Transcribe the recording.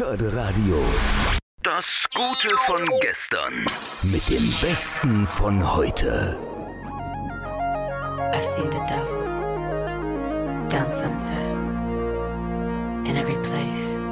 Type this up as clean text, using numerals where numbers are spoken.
Förderradio. Das Gute von gestern mit dem Besten von heute. I've seen the devil down Sunset in every place.